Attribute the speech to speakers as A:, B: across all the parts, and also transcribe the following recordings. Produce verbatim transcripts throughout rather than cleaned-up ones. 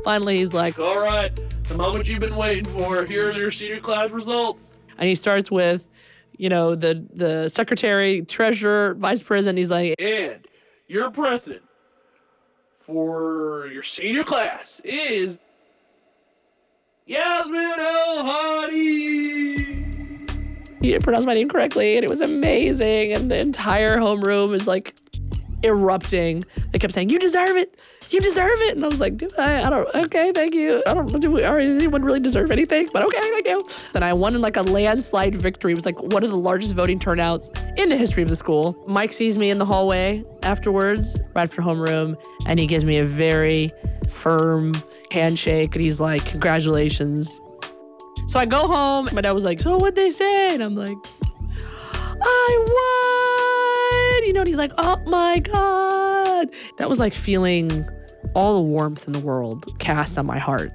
A: Finally, he's like,
B: all right, the moment you've been waiting for. Here are your senior class results.
A: And he starts with, you know, the, the secretary, treasurer, vice president. He's like,
B: and your president for your senior class is Yasmin El-Hadi.
A: He didn't pronounce my name correctly, and it was amazing. And the entire homeroom is like erupting. They kept saying, you deserve it. You deserve it. And I was like, do I? I don't, okay, thank you. I don't, do we, or does anyone really deserve anything? But okay, thank you. And I won in like a landslide victory. It was like one of the largest voting turnouts in the history of the school. Mike sees me in the hallway afterwards, right after homeroom, and he gives me a very firm handshake. And he's like, congratulations. So I go home. My dad was like, so what'd they say? And I'm like, I won. You know, and he's like, oh my God. That was like feeling all the warmth in the world cast on my heart.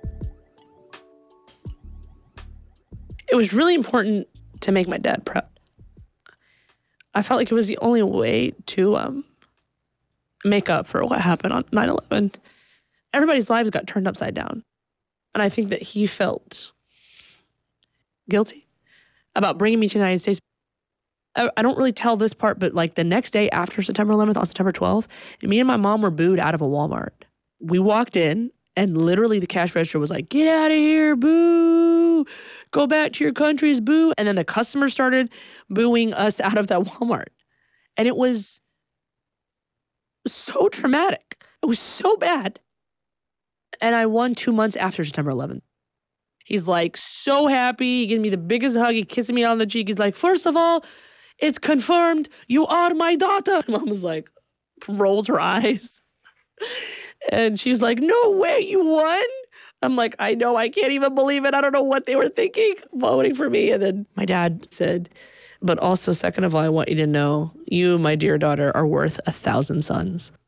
A: It was really important to make my dad proud. I felt like it was the only way to um, make up for what happened on nine eleven. Everybody's lives got turned upside down. And I think that he felt guilty about bringing me to the United States. I, I don't really tell this part, but like the next day after September eleventh, on September twelfth, me and my mom were booed out of a Walmart. We walked in and literally the cash register was like, get out of here, boo. Go back to your countries, boo. And then the customers started booing us out of that Walmart. And it was so traumatic. It was so bad. And I won two months after September eleventh. He's like so happy. He gave me the biggest hug. He kissed me on the cheek. He's like, first of all, it's confirmed. You are my daughter. Mom was like, rolls her eyes. And she's like, no way, you won? I'm like, I know. I can't even believe it. I don't know what they were thinking, voting for me. And then my dad said, but also, second of all, I want you to know, you, my dear daughter, are worth a thousand sons.